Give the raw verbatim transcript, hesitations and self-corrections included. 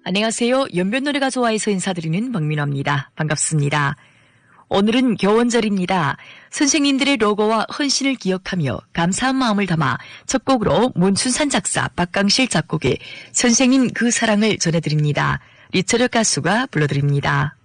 안녕하세요. 연변노래가 좋아해서 인사드리는 박민화입니다. 반갑습니다. 오늘은 교원절입니다. 선생님들의 로고와 헌신을 기억하며 감사한 마음을 담아 첫 곡으로 문춘산 작사, 박강실 작곡의 선생님 그 사랑을 전해드립니다. 리처럴 가수가 불러드립니다.